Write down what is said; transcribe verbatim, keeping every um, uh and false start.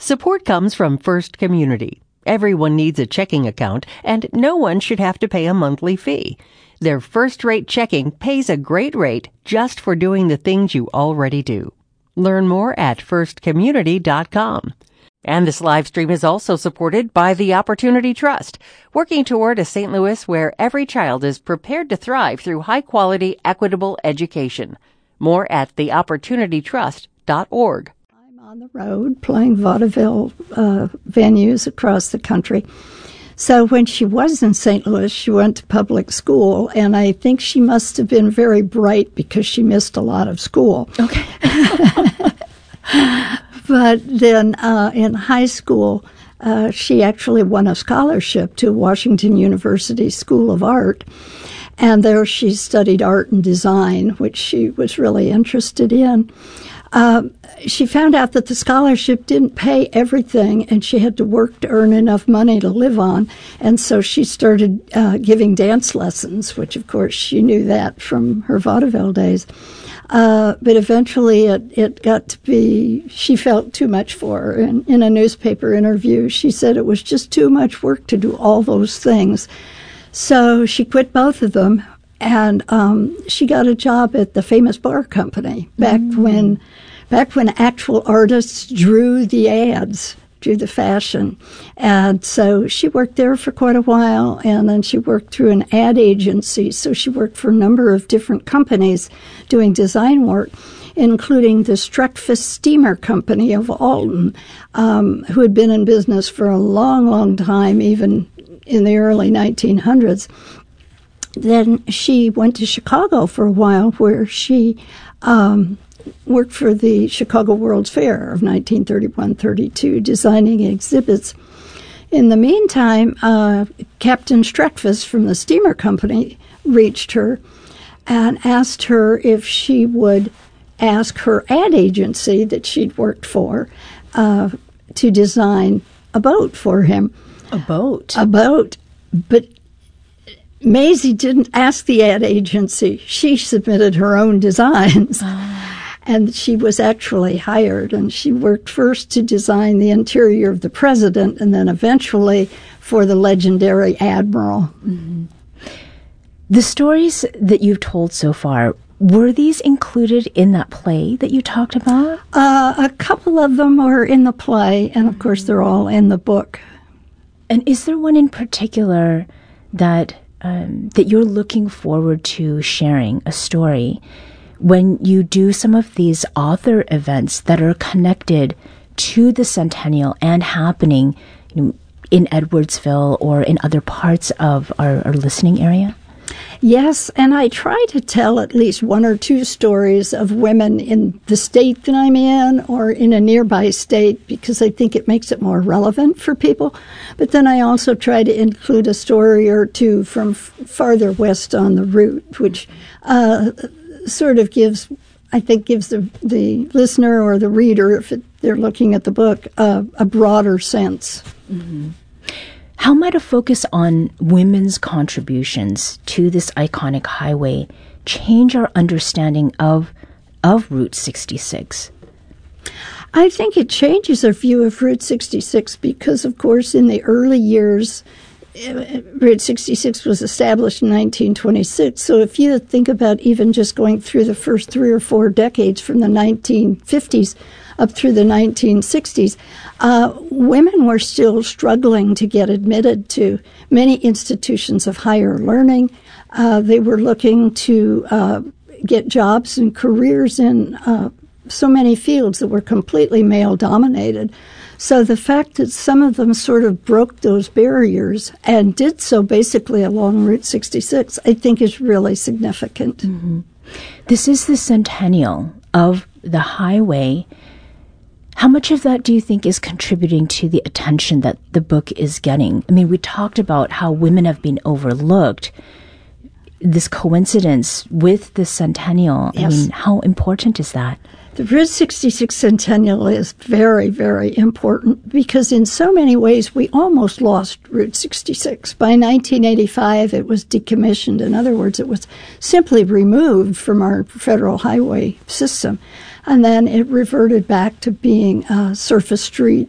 Support comes from First Community. Everyone needs a checking account, and no one should have to pay a monthly fee. Their first-rate checking pays a great rate just for doing the things you already do. Learn more at first community dot com. And this live stream is also supported by the Opportunity Trust, working toward a Saint Louis where every child is prepared to thrive through high-quality, equitable education. More at the opportunity trust dot org. I'm on the road playing vaudeville uh, venues across the country. So when she was in Saint Louis, she went to public school, and I think she must have been very bright because she missed a lot of school. Okay. But then uh, in high school, uh, she actually won a scholarship to Washington University School of Art. And there she studied art and design, which she was really interested in. Um, she found out that the scholarship didn't pay everything, and she had to work to earn enough money to live on. And so she started uh, giving dance lessons, which, of course, she knew that from her vaudeville days. Uh, but eventually it, it got to be, she felt too much for her. And in a newspaper interview, she said it was just too much work to do all those things. So she quit both of them, and um, she got a job at the Famous Bar Company back mm. when, back when actual artists drew the ads, drew the fashion. And so she worked there for quite a while, and then she worked through an ad agency. So she worked for a number of different companies doing design work, including the Streckfus Steamer Company of Alton, um, who had been in business for a long, long time, even in the early nineteen hundreds. Then she went to Chicago for a while, where she um, worked for the Chicago World's Fair of nineteen thirty-one thirty-two, designing exhibits. In the meantime, uh, Captain Streckfus from the steamer company reached her and asked her if she would ask her ad agency that she'd worked for uh, to design a boat for him. A boat? A boat. But Maisie didn't ask the ad agency. She submitted her own designs. Oh. And she was actually hired, and she worked first to design the interior of the president, and then eventually for the legendary admiral. Mm-hmm. The stories that you've told so far, were these included in that play that you talked about? Uh, a couple of them are in the play, and of course they're all in the book. And is there one in particular that um, that you're looking forward to sharing, a story, when you do some of these author events that are connected to the centennial and happening, you know, in Edwardsville or in other parts of our, our listening area? Yes, and I try to tell at least one or two stories of women in the state that I'm in or in a nearby state, because I think it makes it more relevant for people. But then I also try to include a story or two from f- farther west on the route, which uh, sort of gives, I think, gives the, the listener or the reader, if it, they're looking at the book, uh, a broader sense. Mm-hmm. How might a focus on women's contributions to this iconic highway change our understanding of of Route sixty-six? I think it changes our view of Route sixty-six because, of course, in the early years, Route sixty-six was established in nineteen twenty-six. So if you think about even just going through the first three or four decades from the nineteen fifties up through the nineteen sixties, uh, women were still struggling to get admitted to many institutions of higher learning. Uh, they were looking to uh, get jobs and careers in uh, so many fields that were completely male-dominated. So the fact that some of them sort of broke those barriers and did so basically along Route sixty-six, I think is really significant. Mm-hmm. This is the centennial of the highway. How much of that do you think is contributing to the attention that the book is getting? I mean, we talked about how women have been overlooked. This coincidence with the centennial, yes. I mean, how important is that? The Route sixty-six Centennial is very, very important because in so many ways we almost lost Route sixty-six. By nineteen eighty-five, it was decommissioned. In other words, it was simply removed from our federal highway system. And then it reverted back to being a surface street